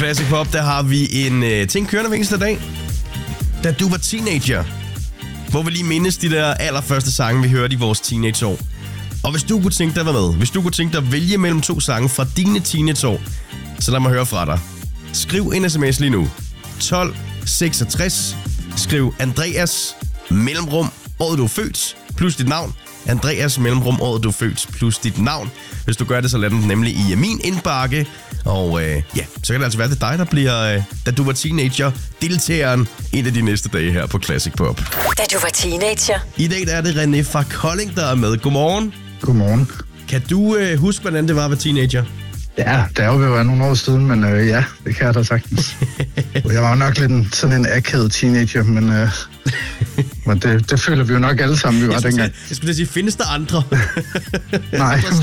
Classic Pop, der har vi en ting kørende hver eneste dag. Da du var teenager, hvor vi lige mindes de der allerførste sange, vi hørte i vores teenageår. Og hvis du kunne tænke dig at være med, hvis du kunne tænke dig at vælge mellem 2 sange fra dine teenageår, så lad mig høre fra dig. Skriv en sms lige nu. 1266. Skriv Andreas mellemrum året du er født plus dit navn. Andreas mellemrum året du er født plus dit navn. Hvis du gør det, så lad den nemlig i min indbakke. Og så kan det altså være, det dig, der bliver, da du var teenager, deltageren en af de næste dage her på Classic Pop. Da du var teenager. I dag der er det René fra Kolding, der er med. Godmorgen. Godmorgen. Kan du huske, hvordan det var at være teenager? Ja, det er jo ved at være nogle år siden, men ja, det kan jeg da sagtens. Jeg var jo nok lidt sådan en akavet teenager, men det føler vi jo nok alle sammen, vi var dengang. Jeg skulle sige, findes der andre? Nej.